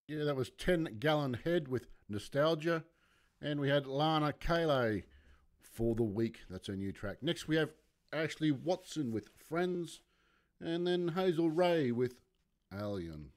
Yeah, that was 10 Gallon Head with Nostalgia. And we had Lana Kale for the Week. That's her new track. Next, we have Ashley Watson with Friends. And then Hazel Ray with Alien.